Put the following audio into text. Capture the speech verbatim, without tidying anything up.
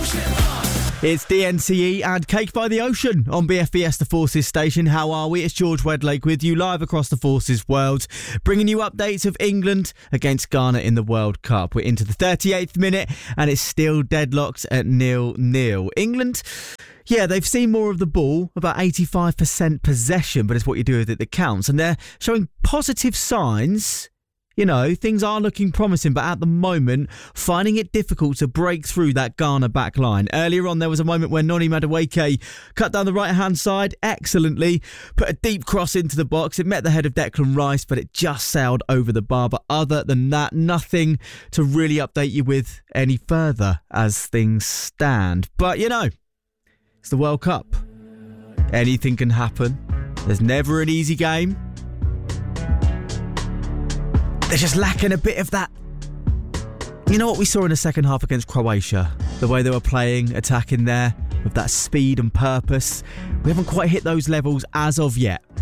It's D N C E and Cake by the Ocean on B F B S The Forces station. How are we? It's George Wedlake with you live across the Forces world, bringing you updates of England against Ghana in the World Cup. We're into the thirty-eighth minute and it's still deadlocked at nil nil. England, yeah, they've seen more of the ball, about eighty-five percent possession, but it's what you do with it that counts. And they're showing positive signs. You know, things are looking promising, but at the moment, finding it difficult to break through that Ghana back line. Earlier on, there was a moment where Noni Madueke cut down the right-hand side excellently, put a deep cross into the box. It met the head of Declan Rice, but it just sailed over the bar. But other than that, nothing to really update you with any further as things stand. But, you know, it's the World Cup. Anything can happen. There's never an easy game. They're just lacking a bit of that. You know what we saw in the second half against Croatia? The way they were playing, attacking there, with that speed and purpose. We haven't quite hit those levels as of yet.